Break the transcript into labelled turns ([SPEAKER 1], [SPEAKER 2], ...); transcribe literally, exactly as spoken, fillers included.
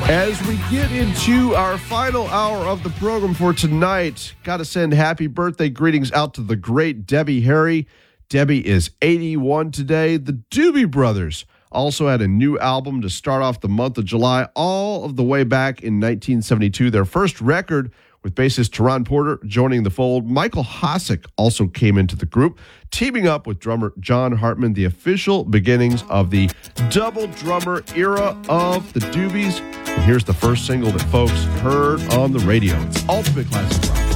[SPEAKER 1] As we get into our final hour of the program for tonight, got to send happy birthday greetings out to the great Debbie Harry. Debbie is eighty-one today. The Doobie Brothers also had a new album to start off the month of July, all of the way back in nineteen seventy-two. Their first record with bassist Teron Porter joining the fold. Michael Hossack also came into the group, teaming up with drummer John Hartman, the official beginnings of the double drummer era of the Doobies. And here's the first single that folks heard on the radio. It's Ultimate Classic Rock.